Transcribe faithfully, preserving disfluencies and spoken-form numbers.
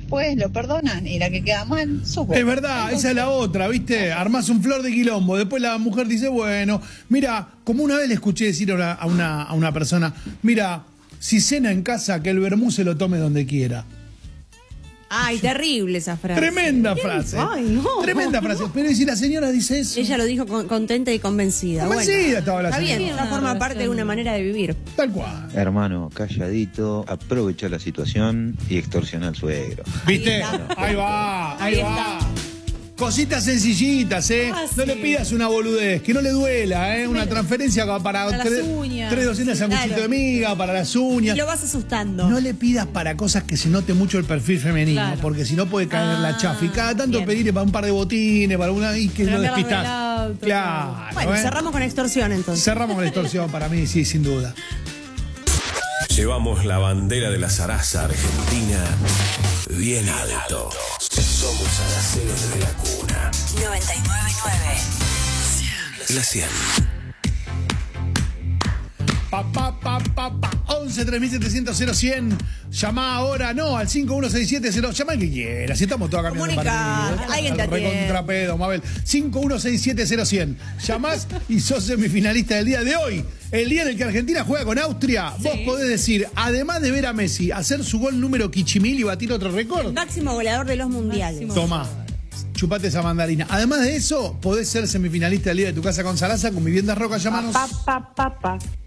después lo perdonan y la que queda mal, supo. Es verdad, esa es la otra, ¿viste? Armás un flor de quilombo, después la mujer dice, bueno, mira, como una vez le escuché decir a una, a una persona, mira, si cena en casa, que el vermú se lo tome donde quiera. Ay, terrible esa frase. Tremenda frase. Ay, no. Tremenda frase. Pero ¿y si la señora dice eso? Ella lo dijo con, contenta y convencida. Convencida bueno, estaba la está señora. bien, ya forma parte de una manera de vivir. Tal cual. Hermano, calladito, aprovecha la situación y extorsiona al suegro. ¿Viste? Ahí Ahí va, ahí, Ahí va. Cositas sencillitas, ¿eh? Ah, no sí. le pidas una boludez, que no le duela, ¿eh? Una transferencia para, Para las tres, uñas. tres docenas de Sí, sanguchito claro. de miga, para las uñas. Y lo vas asustando. No le pidas para cosas que se note mucho el perfil femenino, Claro. porque si no puede caer Ah, la chafa. Y cada tanto bien. pedirle para un par de botines, para una. Y que lo Cambiarlas despistás. del auto, Claro. Bueno, ¿eh? cerramos con extorsión entonces. Cerramos con la extorsión para mí, sí, sin duda. Llevamos la bandera de la zaraza argentina bien alto. Somos araceros de la cuna. noventa y nueve punto nueve. La cien. Pa, pa, pa, pa, pa. once tres mil setecientos cero cien. Llamá ahora, no, al cinco uno seis siete cero. Llama al que quiera. Si estamos todos cambiando de Comunica, partido. alguien te Al atiende. recontrapedo, Mabel. cinco uno seis siete cero cien. Llamás y sos semifinalista del día de hoy. El día en el que Argentina juega con Austria. Vos podés decir, además de ver a Messi hacer su gol número Quichimil y batir otro récord. Máximo goleador de los mundiales. Máximo. Tomá. Chupate esa mandarina. Además de eso, podés ser semifinalista del día de tu casa con Sarasa, con Viviendas Roca. Llamanos. Pa, pa, pa, pa.